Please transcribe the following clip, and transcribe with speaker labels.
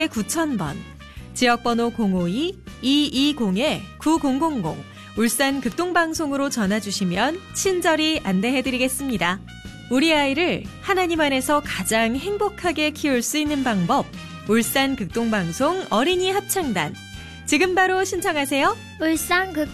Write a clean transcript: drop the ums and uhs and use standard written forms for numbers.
Speaker 1: 9000번, 지역번호 052-220-9000, 울산 극동방송으로 전화주시면 친절히 안내해드리겠습니다. 우리 아이를 하나님 안에서 가장 행복하게 키울 수 있는 방법, 울산 극동방송 어린이 합창단. 지금 바로 신청하세요.
Speaker 2: 울산